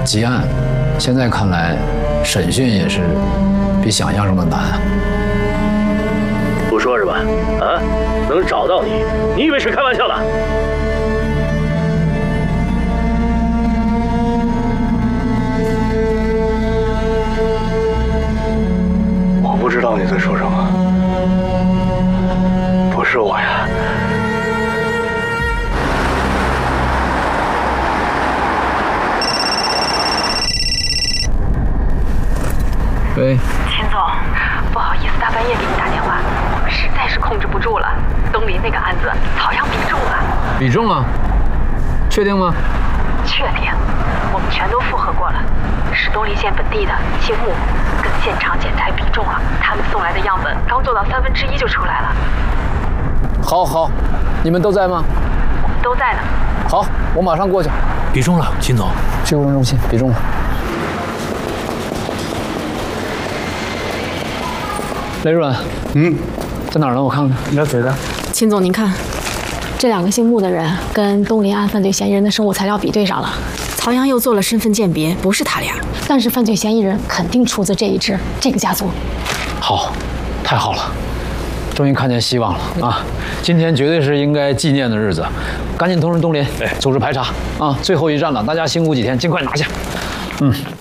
积案，现在看来，审讯也是比想象中的难。 不说是吧？啊，能找到你，你以为是开玩笑的？ 我不知道你在说什么，不是我呀。 喂， 秦总，不好意思，大半夜给你打电话，我们实在是控制不住了。东林那个案子，曹阳比中了。 比中了？确定吗？ 确定，我们全都复核过了，是东林县本地的青木，跟现场检材比中了。他们送来的样本刚做到1/3就出来了。 好，你们都在吗？ 我们都在呢。 好，我马上过去。 比中了，秦总。 去物证中心，比中了。 雷润，在哪儿呢？我看看。 你要谁的？ 秦总，您看，这2个姓穆的人跟东林案犯罪嫌疑人的生物材料比对上了，曹阳又做了身份鉴别，不是他俩，但是犯罪嫌疑人肯定出自这一支这个家族。 好，太好了，终于看见希望了啊！今天绝对是应该纪念的日子，赶紧通知东林，组织排查啊！最后一站了，大家辛苦几天，尽快拿下。